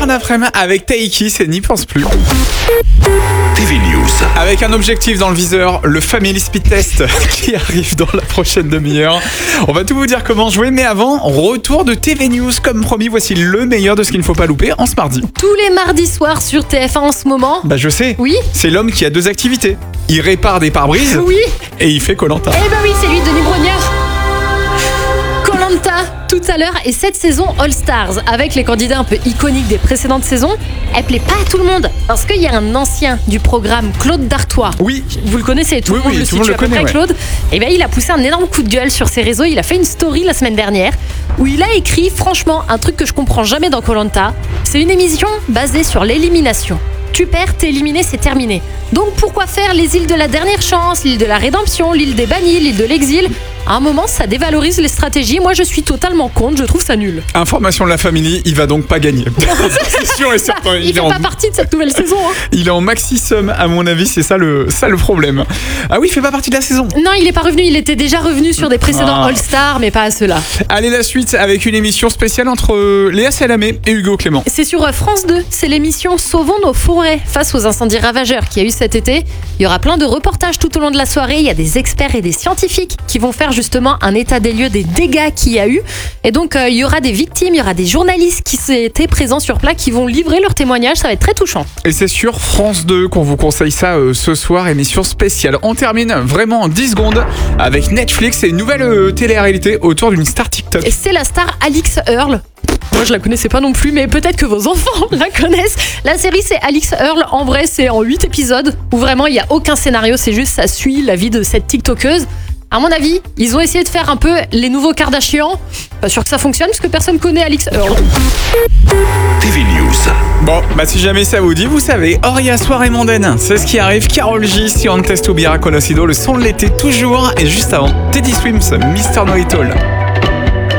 fin d'après-midi avec Taiki, c'est N'y pense plus. TV News. Avec un objectif dans le viseur, le Family Speed Test qui arrive dans la prochaine demi-heure. On va tout vous dire comment jouer, mais avant, retour de TV News. Comme promis, voici le meilleur de ce qu'il ne faut pas louper en ce mardi. Tous les mardis soirs sur TF1 en ce moment. Bah je sais, Oui. c'est l'homme qui a 2 activités. Il répare des pare-brises Oui. et il fait Koh-Lanta. Eh ben oui, c'est lui, Denis Brognard. Koh-Lanta, tout à l'heure, et cette saison All Stars, avec les candidats un peu iconiques des précédentes saisons, elle plaît pas à tout le monde. Parce qu'il y a un ancien du programme, Claude Dartois. Oui, Vous le connaissez, tout Oui, le monde oui, le tout le monde situe le à peu connaît, près, ouais. Claude. Et bien, il a poussé un énorme coup de gueule sur ses réseaux. Il a fait une story la semaine dernière où il a écrit, franchement, un truc que je comprends jamais dans Koh-Lanta. C'est une émission basée sur l'élimination. Tu perds, t'es éliminé, c'est terminé. Donc pourquoi faire les îles de la dernière chance, l'île de la rédemption, l'île des bannis, l'île de l'exil? À un moment, ça dévalorise les stratégies. Moi, je suis totalement contre, je trouve ça nul. information de la famille, il va donc pas gagner. C'est sûr et certain. Il fait pas partie de cette nouvelle saison. Hein. Il est en maxi sum, à mon avis, c'est ça le problème. Ah oui, il fait pas partie de la saison. Non, il est pas revenu. Il était déjà revenu sur des précédents Ah. All-Star, mais pas à ceux-là. Allez, la suite avec une émission spéciale entre Léa Salamé et Hugo Clément. C'est sur France 2. C'est l'émission Sauvons nos forêts face aux incendies ravageurs qu'il y a eu cet été. Il y aura plein de reportages tout au long de la soirée. Il y a des experts et des scientifiques qui vont faire justement un état des lieux des dégâts qu'il y a eu. Et donc, il y aura des victimes, il y aura des journalistes qui étaient présents sur place qui vont livrer leurs témoignages. Ça va être très touchant. Et c'est sur France 2 qu'on vous conseille ça ce soir, émission spéciale. On termine vraiment en 10 secondes avec Netflix et une nouvelle télé-réalité autour d'une star TikTok. Et c'est la star Alix Earle. Moi, je la connaissais pas non plus, mais peut-être que vos enfants la connaissent. La série, c'est Alix Earle. En vrai, c'est en 8 épisodes où vraiment, il n'y a aucun scénario. C'est juste, ça suit la vie de cette TikTokeuse. À mon avis, ils ont essayé de faire un peu les nouveaux Kardashians. Pas sûr que ça fonctionne, parce que personne connaît Alix Earle. TV News. Bon, bah si jamais ça vous dit, vous savez, Oria soirée mondaine, c'est ce qui arrive. Karol J, Si on teste ou bien Conocido, le son de l'été toujours. Et juste avant, Teddy Swims, Mr. Know It All.